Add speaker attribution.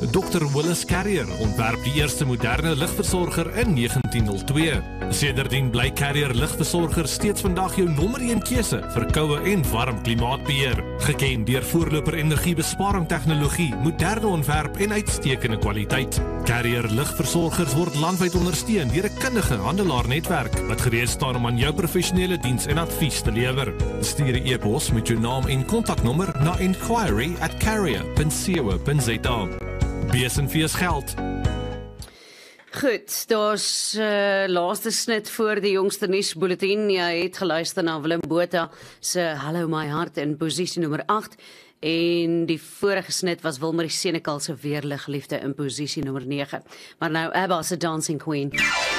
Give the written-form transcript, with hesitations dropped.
Speaker 1: Dr. Willis Carrier ontwerp die eerste moderne ligversorger in 1902. Sedertdien bly Carrier ligversorger steeds vandag jou nommer 1 keuse vir koue en warm klimaatbeheer. Geken deur voorloper energiebesparing tegnologie, moderne ontwerp en uitstekende kwaliteit. Carrier ligversorgers word landwyd ondersteun deur 'n kundige handelaarnetwerk wat gereed staan om aan jou professionele diens en advies te lewer. Stuur 'n e-pos met jou naam en kontaknommer na inquiry@carrier.co.za. Besenfees geld.
Speaker 2: Goed, daar's laaste snit voor die jongste nuusbulletin. Jy het geluister na Willem Botha se Hallo My Heart in posisie nommer 8 en die vorige snit was Wilmarie Senekal se Weerligliefde in posisie nommer 9. Maar nou ABBA se Dancing Queen.